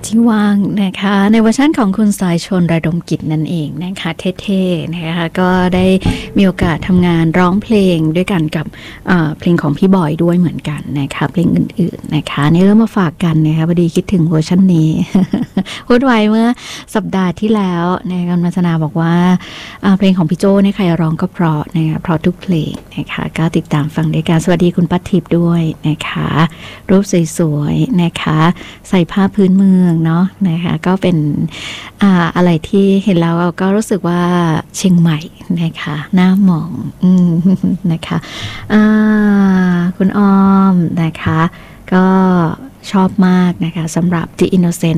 ที่ว่างนะคะในเวอร์ชันของคุณสายชนระดมกิจนั่นเองนะคะเท่ๆนะคะก็ได้มีโอกาสทำงานร้องเพลงด้วยกันกับเพลงของพี่บอยด้วยเหมือนกันนะคะเพลงอื่นๆนะคะนี่เริ่มมาฝากกันนะคะพอดีคิดถึงเวอร์ชันนี้ พูดไว้เมื่อสัปดาห์ที่แล้วนะคะคุณมัชนาบอกว่าเพลงของพี่โจ้เนี่ยใครร้องก็เพราะนะคะเพราะทุกเพลงนะคะก็ติดตามฟังด้วยกันสวัสดีคุณปัททิพย์ด้วยนะคะรูปสวยๆนะคะใส่ผ้าพื้นเมืองเนาะนะคะก็เป็นอะไรที่เห็นแล้วก็รู้สึกว่าเชียงใหม่นะคะน่าหมองนะคะคุณอ้อมนะคะก็ชอบมากนะคะสำหรับ The Innocent